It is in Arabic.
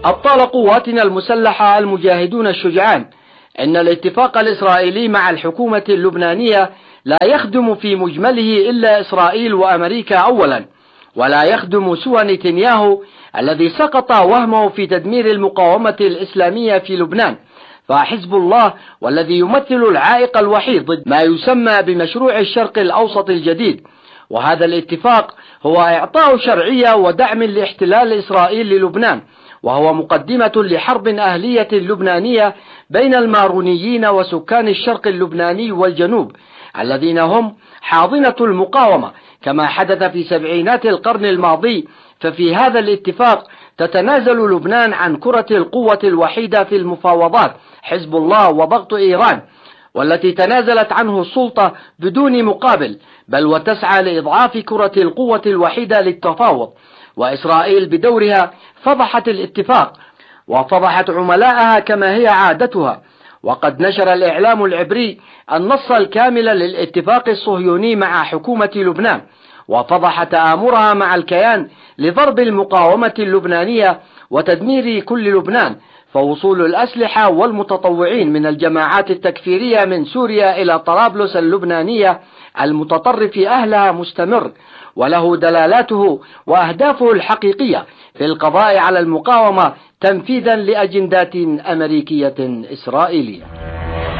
أبطال قواتنا المسلحة المجاهدون الشجعان، إن الاتفاق الإسرائيلي مع الحكومة اللبنانية لا يخدم في مجمله إلا إسرائيل وأمريكا أولا، ولا يخدم سوى نتنياهو الذي سقط وهمه في تدمير المقاومة الإسلامية في لبنان، فحزب الله والذي يمثل العائق الوحيد ضد ما يسمى بمشروع الشرق الأوسط الجديد. وهذا الاتفاق هو إعطاء شرعية ودعم لاحتلال إسرائيل للبنان، وهو مقدمة لحرب أهلية لبنانية بين المارونيين وسكان الشرق اللبناني والجنوب الذين هم حاضنة المقاومة كما حدث في سبعينات القرن الماضي. ففي هذا الاتفاق تتنازل لبنان عن كرة القوة الوحيدة في المفاوضات، حزب الله وضغط إيران، والتي تنازلت عنه السلطة بدون مقابل، بل وتسعى لإضعاف كرة القوة الوحيدة للتفاوض. وإسرائيل بدورها فضحت الاتفاق وفضحت عملاءها كما هي عادتها، وقد نشر الإعلام العبري النص الكامل للاتفاق الصهيوني مع حكومة لبنان، وفضح تآمرها مع الكيان لضرب المقاومة اللبنانية وتدمير كل لبنان، فوصول الأسلحة والمتطوعين من الجماعات التكفيرية من سوريا إلى طرابلس اللبنانية المتطرف أهلها مستمر، وله دلالاته وأهدافه الحقيقية في القضاء على المقاومة تنفيذا لأجندات أمريكية إسرائيلية.